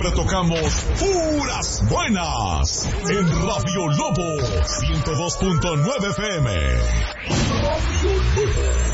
siempre tocamos puras buenas en Radio Lobo 102.9 FM. Radio Lobo.